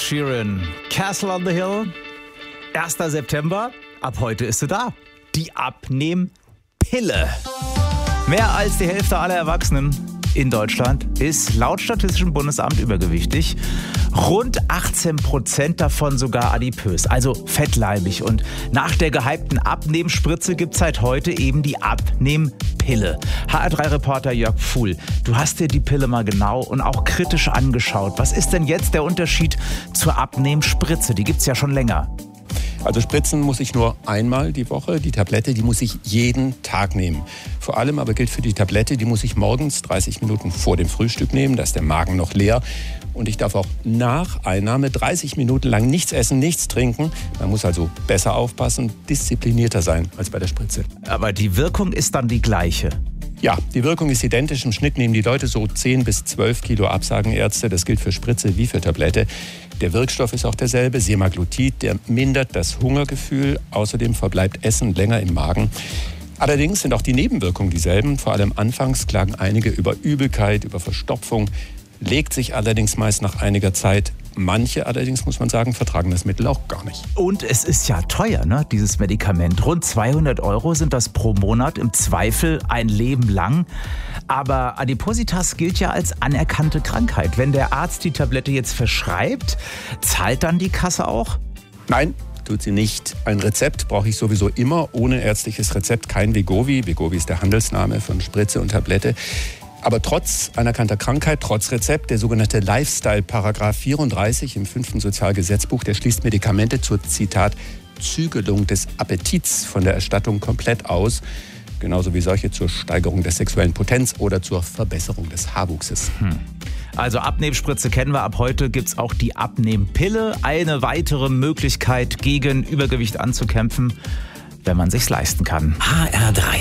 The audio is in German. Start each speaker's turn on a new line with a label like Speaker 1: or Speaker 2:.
Speaker 1: Sheeran, Castle on the Hill, 1. September, ab heute ist sie da. Die Abnehmpille. Mehr als die Hälfte aller Erwachsenen in Deutschland ist laut Statistischem Bundesamt übergewichtig. Rund 18% davon sogar adipös, also fettleibig. Und nach der gehypten Abnehmspritze gibt es seit heute eben die Abnehmpille. HR3-Reporter Jörg Pfuhl, du hast dir die Pille mal genau und auch kritisch angeschaut. Was ist denn jetzt der Unterschied zur Abnehmspritze? Die gibt es ja schon länger.
Speaker 2: Also spritzen muss ich nur einmal die Woche. Die Tablette, die muss ich jeden Tag nehmen. Vor allem aber gilt für die Tablette, die muss ich morgens 30 Minuten vor dem Frühstück nehmen. Da ist der Magen noch leer. Und ich darf auch nach Einnahme 30 Minuten lang nichts essen, nichts trinken. Man muss also besser aufpassen, disziplinierter sein als bei der Spritze.
Speaker 1: Aber die Wirkung ist dann die gleiche.
Speaker 2: Ja, die Wirkung ist identisch. Im Schnitt nehmen die Leute so 10 bis 12 Kilo ab, sagen Ärzte. Das gilt für Spritze wie für Tablette. Der Wirkstoff ist auch derselbe, Semaglutid, der mindert das Hungergefühl. Außerdem verbleibt Essen länger im Magen. Allerdings sind auch die Nebenwirkungen dieselben. Vor allem anfangs klagen einige über Übelkeit, über Verstopfung. Legt sich allerdings meist nach einiger Zeit. Manche allerdings, muss man sagen, vertragen das Mittel auch gar nicht.
Speaker 1: Und es ist ja teuer, ne, dieses Medikament. Rund 200 € sind das pro Monat, im Zweifel ein Leben lang. Aber Adipositas gilt ja als anerkannte Krankheit. Wenn der Arzt die Tablette jetzt verschreibt, zahlt dann die Kasse auch?
Speaker 2: Nein, tut sie nicht. Ein Rezept brauche ich sowieso immer. Ohne ärztliches Rezept kein Wegovy. Wegovy ist der Handelsname von Spritze und Tablette. Aber trotz anerkannter Krankheit, trotz Rezept, der sogenannte Lifestyle-Paragraph 34 im 5. Sozialgesetzbuch, der schließt Medikamente zur, Zitat, Zügelung des Appetits von der Erstattung komplett aus. Genauso wie solche zur Steigerung der sexuellen Potenz oder zur Verbesserung des Haarwuchses.
Speaker 1: Also Abnehmspritze kennen wir, ab heute gibt es auch die Abnehmpille. Eine weitere Möglichkeit, gegen Übergewicht anzukämpfen, wenn man sich's leisten kann.
Speaker 3: HR3